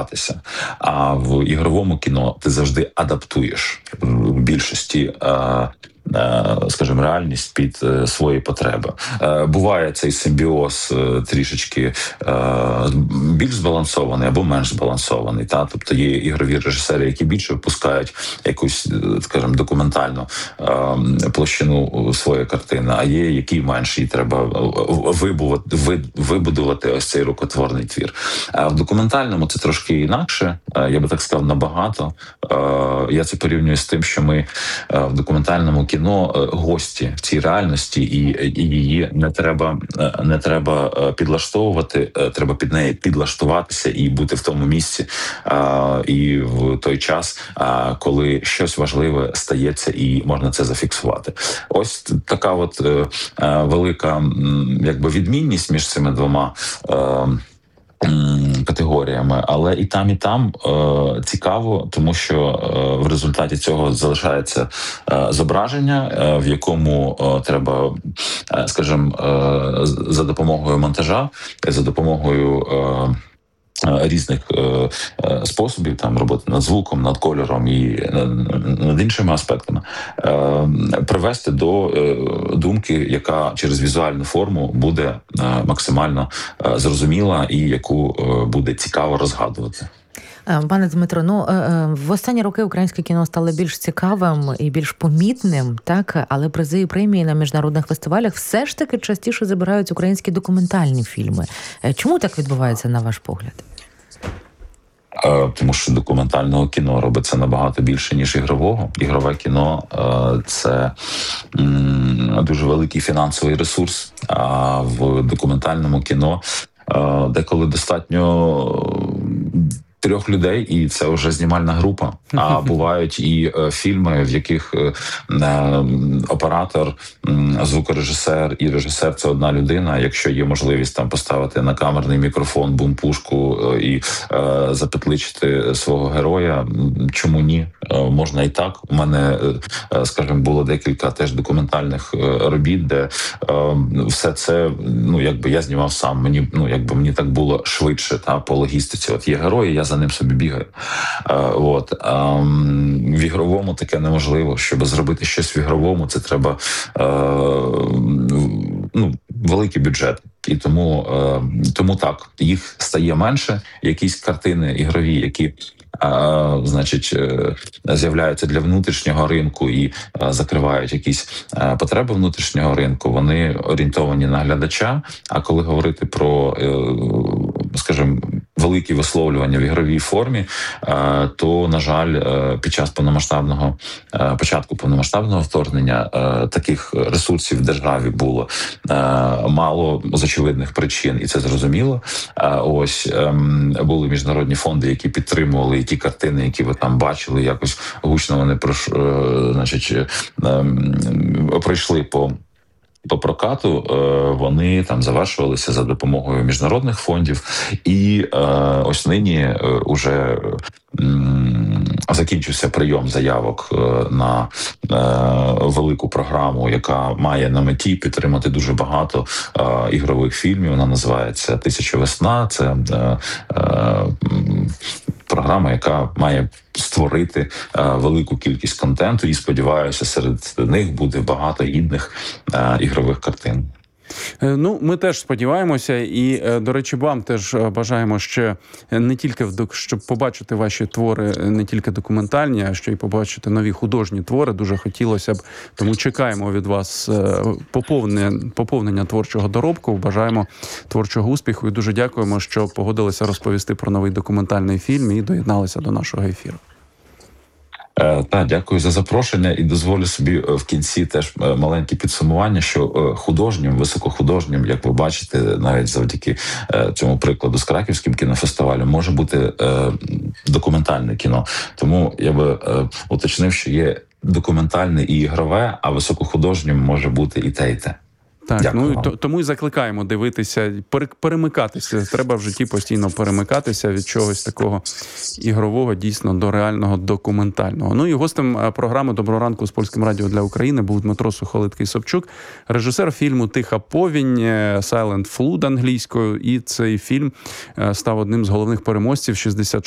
розвиватися. А в ігровому кіно ти завжди адаптуєш в більшості, скажімо, реальність під свої потреби. Буває цей симбіоз трішечки більш збалансований або менш збалансований. Тобто є ігрові режисери, які більше випускають якусь, скажімо, документальну площину своєї картини, а є, які менш, і треба вибудувати ось цей рукотворний твір. А в документальному це трошки інакше, я би так сказав, набагато. Я це порівнюю з тим, що ми в документальному кіно гості в цій реальності, і її не треба підлаштовувати, треба під неї підлаштуватися і бути в тому місці і в той час, коли щось важливе стається і можна це зафіксувати. Ось така от велика якби відмінність між цими двома категоріями, але і там цікаво, тому що в результаті цього залишається зображення, в якому треба, скажімо, за допомогою монтажа, за допомогою різних способів, там роботи над звуком, над кольором і над іншими аспектами, привести до думки, яка через візуальну форму буде максимально зрозуміла і яку буде цікаво розгадувати. Пане Дмитро, в останні роки українське кіно стало більш цікавим і більш помітним, так? Але призи і премії на міжнародних фестивалях все ж таки частіше забирають українські документальні фільми. Чому так відбувається, на ваш погляд? Тому що документального кіно робиться набагато більше, ніж ігрового. Ігрове кіно – це дуже великий фінансовий ресурс, а в документальному кіно деколи достатньо 3 людей, і це вже знімальна група. А бувають і фільми, в яких оператор, звукорежисер і режисер – це одна людина. Якщо є можливість там поставити на камерний мікрофон бум-пушку і запетличити свого героя, чому ні? Можна і так. У мене, скажімо, було декілька теж документальних робіт, де все це, якби я знімав сам. Мені так було швидше, по логістиці. От є герої, я за ним собі бігаю. В ігровому таке неможливо. Щоб зробити щось в ігровому, це треба великий бюджет. І тому так, їх стає менше. Якісь картини ігрові, які з'являються для внутрішнього ринку і закривають якісь потреби внутрішнього ринку, вони орієнтовані на глядача. А коли говорити про, скажімо, великі висловлювання в ігровій формі, то, на жаль, під час початку повномасштабного вторгнення таких ресурсів в державі було мало з очевидних причин, і це зрозуміло. Ось були міжнародні фонди, які підтримували ті картини, які ви там бачили, якось гучно вони пройшли по прокату, вони там завершувалися за допомогою міжнародних фондів. І ось нині уже закінчився прийом заявок на велику програму, яка має на меті підтримати дуже багато ігрових фільмів. Вона називається «Тисяча весна». Це програма, яка має створити велику кількість контенту, і, сподіваюся, серед них буде багато гідних ігрових картин. Ми теж сподіваємося, і, до речі, вам теж бажаємо ще не тільки, щоб побачити ваші твори, не тільки документальні, а ще й побачити нові художні твори. Дуже хотілося б, тому чекаємо від вас поповнення творчого доробку, бажаємо творчого успіху і дуже дякуємо, що погодилися розповісти про новий документальний фільм і доєдналися до нашого ефіру. Дякую за запрошення, і дозволю собі в кінці теж маленьке підсумування, що художнім, високохудожнім, як ви бачите, навіть завдяки цьому прикладу з Краківським кінофестивалем, може бути документальне кіно. Тому я би уточнив, що є документальне і ігрове, а високохудожнім може бути і те, і те. Так, тому і закликаємо дивитися, перемикатися. Треба в житті постійно перемикатися від чогось такого ігрового дійсно до реального документального. І гостем програми «Доброго ранку» з Польським радіо для України був Дмитро Сухолиткий-Собчук, режисер фільму «Тиха повінь», «Silent Flood» англійською. І цей фільм став одним з головних переможців